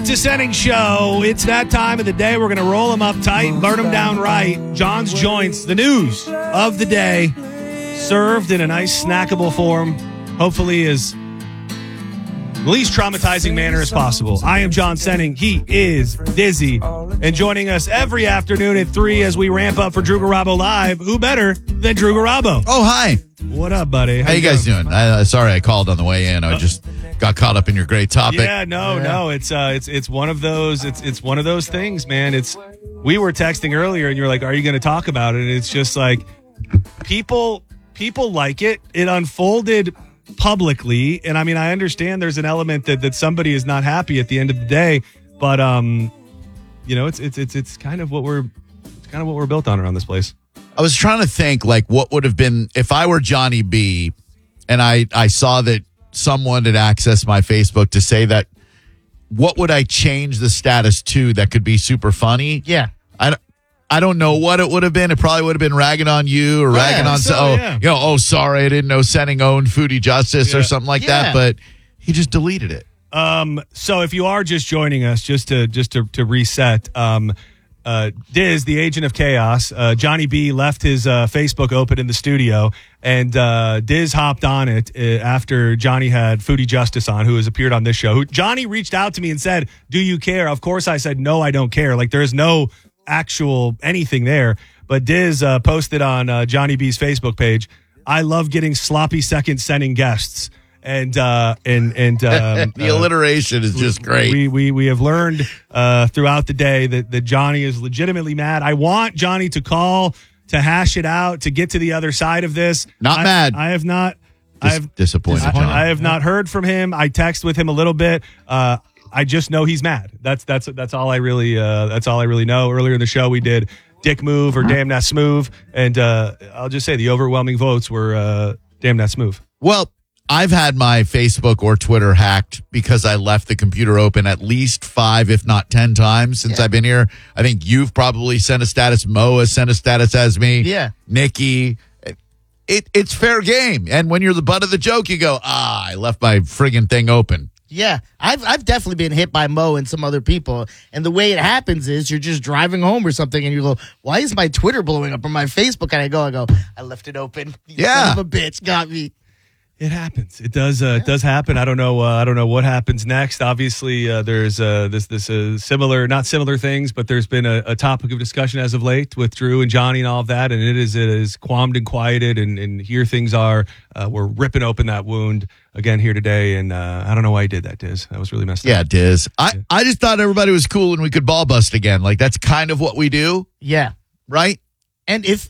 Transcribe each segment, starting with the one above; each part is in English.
to Senning Show. It's that time of the day. We're going to roll them up tight, burn them down right. John's Joints, the news of the day, served in a nice snackable form. Hopefully as least traumatizing manner as possible. I am John Senning. He is Dizzy. And joining us every afternoon at 3 as we ramp up for Drew Garabo Live. Who better than Drew Garabo? Oh, hi. What up, buddy? How you guys doing? Sorry I called on the way in. I just got caught up in your great topic. Yeah, no. It's one of those. It's one of those things, man. We were texting earlier, and you're like, "Are you going to talk about it?" And it's just like people like it. It unfolded publicly, and I mean, I understand there's an element that somebody is not happy at the end of the day, but it's kind of what we're built on around this place. I was trying to think, like, what would have been if I were Johnny B and I saw that someone had accessed my Facebook to say that, what would I change the status to that could be super funny? Yeah. I don't know what it would have been. It probably would have been ragging on you or ragging on, sorry, I didn't know Senning owned Foodie Justice or something like that, but he just deleted it. So if you are just joining us, just to reset, Diz, the agent of chaos, Johnny B left his Facebook open in the studio, and Diz hopped on it after Johnny had Foodie Justice on, who has appeared on this show. Johnny reached out to me and said, "Do you care?" Of course I said, "No, I don't care." Like, there is no actual anything there. But Diz posted on Johnny B's Facebook page, "I love getting sloppy seconds sending guests." And the alliteration is just great. We have learned throughout the day that Johnny is legitimately mad. I want Johnny to call, to hash it out, to get to the other side of this. Mad. I have not. Disappointed. I have not heard from him. I text with him a little bit. I just know he's mad. That's all I really know. Earlier in the show, we did Dick Move or Damn That Smooth, and I'll just say the overwhelming votes were Damn That Smooth. Well, I've had my Facebook or Twitter hacked because I left the computer open at least 5, if not 10 times since I've been here. I think you've probably sent a status. Mo has sent a status as me. Yeah. Nikki. It's fair game. And when you're the butt of the joke, you go, I left my friggin' thing open. Yeah, I've definitely been hit by Mo and some other people. And the way it happens is you're just driving home or something and you go, "Why is my Twitter blowing up or my Facebook?" And I go, "I left it open. You son of a bitch got me." It happens. It does. It does happen. I don't know what happens next. Obviously, there's this similar, not similar things, but there's been a topic of discussion as of late with Drew and Johnny and all of that, and it is calmed and quieted, and here things are. We're ripping open that wound again here today, and I don't know why he did that, Diz. That was really messed up. Yeah, Diz. I just thought everybody was cool and we could ball bust again. Like, that's kind of what we do. Yeah. Right? And if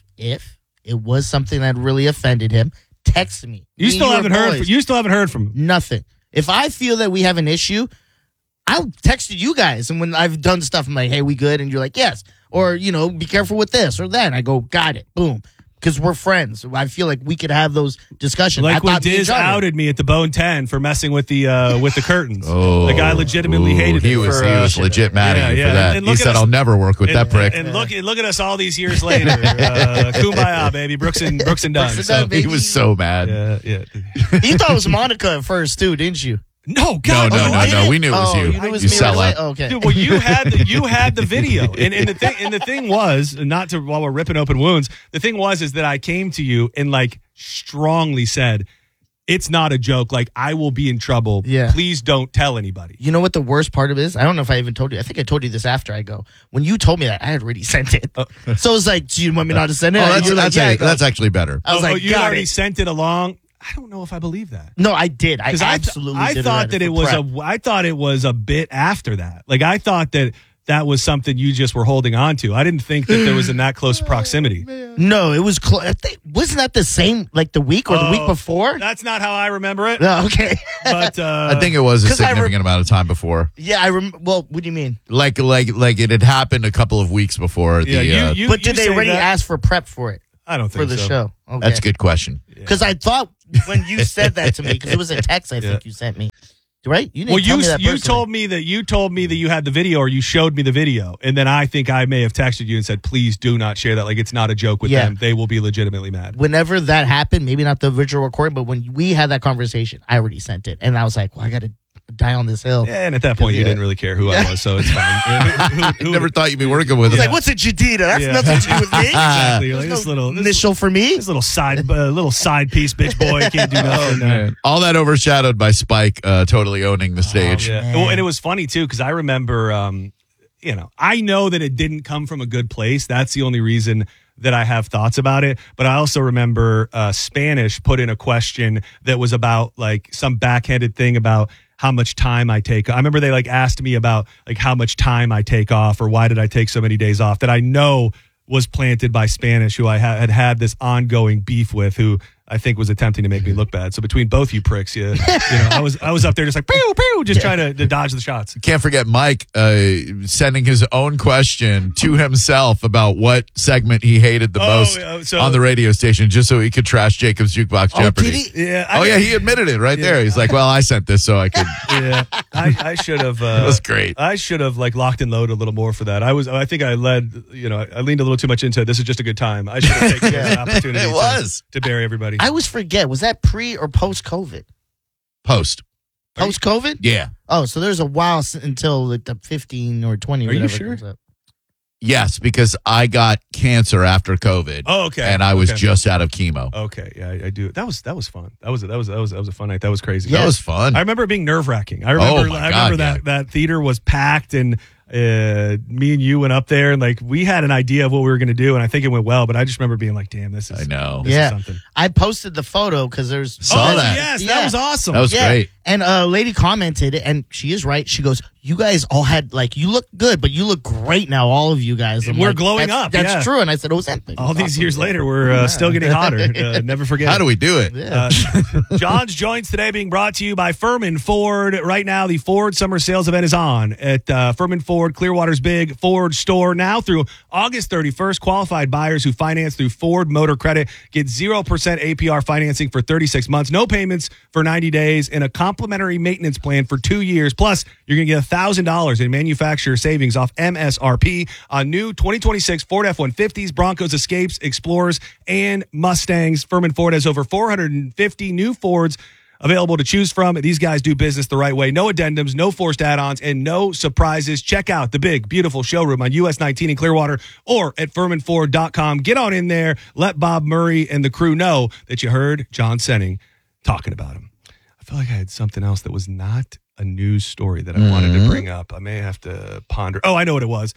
it was something that really offended him, text me. You still haven't heard from him. Nothing. If I feel that we have an issue, I'll text you guys. And when I've done stuff, I'm like, "Hey, we good?" And you're like, "Yes." Or, be careful with this or that. And I go, "Got it." Boom. Because we're friends. I feel like we could have those discussions. Like when Diz outed me at the Bone 10 for messing with the curtains. Oh, the guy legitimately hated it. He was legit mad at you for that. And he said, "I'll never work with that prick." And look at us all these years later. Kumbaya, baby. Brooks and Dunn. He was so mad. Yeah. You thought it was Monica at first too, didn't you? No, God, no. We knew it was you. You knew it was you me sell right out. away? Okay. Dude, well, you had the video, and the thing was, not to while we're ripping open wounds. The thing is that I came to you and like strongly said, "It's not a joke. Like, I will be in trouble. Yeah. Please don't tell anybody." You know what the worst part of it is? I don't know if I even told you. I think I told you this after I go. When you told me that, I had already sent it. So it was like, "Do you want me not to send it?" That's actually better. I was like, you already sent it along. I don't know if I believe that. No, I did. I absolutely I did. thought that it was I thought it was a bit after that. Like, I thought that was something you just were holding on to. I didn't think that there was in that close proximity. No, it was close. Wasn't that the same, like the week or the week before? That's not how I remember it. No, okay. But I think it was a significant amount of time before. Yeah, I remember. Well, what do you mean? Like it had happened a couple of weeks before. Yeah, but did they already ask for prep for it? I don't think for the show. Okay. That's a good question. Because I thought when you said that to me, because it was a text I think you sent me. Right? You didn't tell me that you told me that you had the video, or you showed me the video, and then I think I may have texted you and said, "Please do not share that. Like, it's not a joke with them. They will be legitimately mad." Whenever that happened, maybe not the original recording, but when we had that conversation, I already sent it, and I was like, "Well, I got to die on this hill. And at that point, you didn't really care who I was, so it's fine. I never thought you'd be working with It's him. like, what's a Jadita? That's nothing to do with me. Exactly. You're like, There's this no little initial for me. This little side piece, bitch boy. You can't do nothing. Man. All that overshadowed by Spike totally owning the stage. Yeah. Well, and it was funny too because I remember, I know that it didn't come from a good place. That's the only reason that I have thoughts about it. But I also remember Spanish put in a question that was about like some backhanded thing about how much time I take. I remember they like asked me about like how much time I take off or why did I take so many days off that I know was planted by Spanish, who I had this ongoing beef with, who I think was attempting to make me look bad. So between both you pricks, I was up there just like pew pew, just trying to dodge the shots. Can't forget Mike sending his own question to himself about what segment he hated the most on the radio station, just so he could trash Jacob's Jukebox Jeopardy. Did he? Yeah. He admitted it right there. He's like, "Well, I sent this so I could." Yeah, I should have. It was great. I should have like locked and loaded a little more for that. I think I leaned a little too much into it. This is just a good time. I should have taken an opportunity. It was to bury everybody. I always forget. Was that pre or post COVID? Post. Post COVID? Yeah. Oh, so there's a while until like the 15 or 20. Are you whatever sure? comes up. Yes, because I got cancer after COVID. Oh, okay. And I was just out of chemo. Okay, yeah, I do. That was fun. That was a fun night. That was crazy. That was fun. I remember it being nerve wracking. I remember God, that theater was packed and me and you went up there and like we had an idea of what we were going to do and I think it went well, but I just remember being like, damn, this is this is something. I posted the photo because there's Saw that. Yes, that was awesome. That was great. And a lady commented, and she is right. She goes, "You guys all had like you look good, but you look great now, all of you guys." We're like, glowing up. That's true. And I said, "Oh, that all these years later, we're still getting hotter. Never forget. How do we do it? John's Joints today being brought to you by Furman Ford. Right now, the Ford Summer Sales Event is on at Furman Ford, Clearwater's big Ford store. Now through August 31st, qualified buyers who finance through Ford Motor Credit get 0% APR financing for 36 months, no payments for 90 days, and a complimentary maintenance plan for 2 years. Plus, you're going to get $1,000 in manufacturer savings off MSRP on new 2026 Ford F-150s, Broncos, Escapes, Explorers, and Mustangs. Furman Ford has over 450 new Fords available to choose from. These guys do business the right way. No addendums, no forced add-ons, and no surprises. Check out the big, beautiful showroom on US 19 in Clearwater or at FurmanFord.com. Get on in there. Let Bob Murray and the crew know that you heard John Senning talking about him. I feel like I had something else that was not a news story that I wanted to bring up. I may have to ponder. Oh, I know what it was.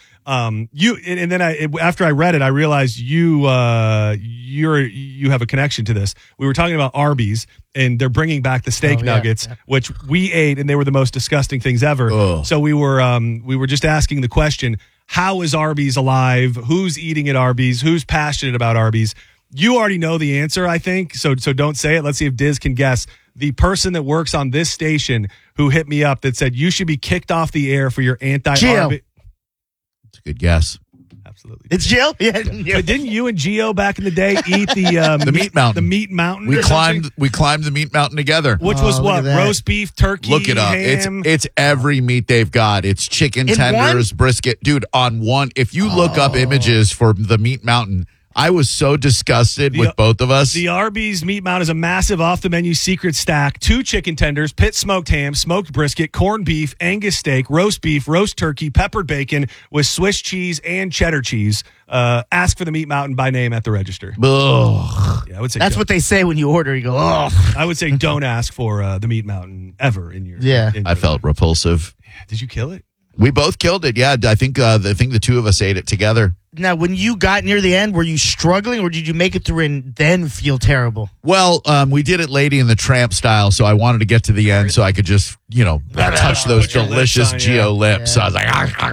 After I read it, I realized you have a connection to this. We were talking about Arby's, and they're bringing back the steak nuggets, which we ate, and they were the most disgusting things ever. Ugh. So we were just asking the question: how is Arby's alive? Who's eating at Arby's? Who's passionate about Arby's? You already know the answer, I think. So don't say it. Let's see if Diz can guess. The person that works on this station who hit me up that said you should be kicked off the air for your anti-Arby's. It's a good guess. Absolutely. It's Jill? Yeah. But didn't you and Gio back in the day eat the Meat Mountain? The Meat Mountain. We climbed the Meat Mountain together. Which was what? Roast beef, turkey, Look it up. ham. It's every meat they've got. It's chicken tenders, brisket. Dude, on one, if you look up images for the Meat Mountain, I was so disgusted with both of us. The Arby's Meat Mountain is a massive off-the-menu secret stack. 2 chicken tenders, pit smoked ham, smoked brisket, corned beef, Angus steak, roast beef, roast turkey, peppered bacon with Swiss cheese and cheddar cheese. Ask for the Meat Mountain by name at the register. Ugh. Yeah, I would say That's what they say when you order. You go, oh. I would say don't ask for the Meat Mountain ever in your. Yeah. in I your- felt repulsive. Did you kill it? We both killed it. Yeah, I think the two of us ate it together. Now, when you got near the end, were you struggling or did you make it through and then feel terrible? Well, we did it Lady and the Tramp style, so I wanted to get to the end so I could just, touch those Put your lips delicious on, Geo lips. So I was like,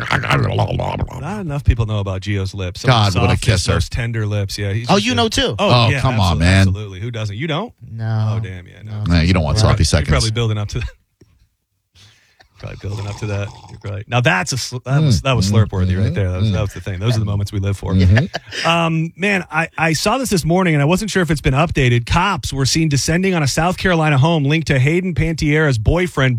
Not enough people know about Gio's lips. Some God, of the what a softest, kisser. most tender lips. Yeah. He's Oh, just you know too? Oh, yeah, come on, absolutely, man. Absolutely. Who doesn't? You don't? No. Oh, damn. Yeah. No. nah, you don't want sloppy You're seconds. probably building up to that. Probably building up to that. You're probably, now that was slurp worthy right there. That was the thing. Those are the moments we live for. Man, I saw this morning and I wasn't sure if it's been updated. Cops were seen descending on a South Carolina home linked to Hayden Pantiera's boyfriend